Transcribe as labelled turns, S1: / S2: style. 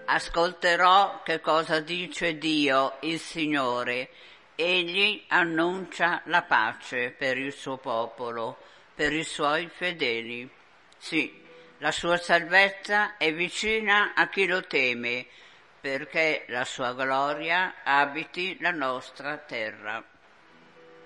S1: Ascolterò che cosa dice Dio, il Signore. Egli annuncia la pace per il suo popolo, per i suoi fedeli. Sì, la sua salvezza è vicina a chi lo teme, perché la sua gloria abiti la nostra terra.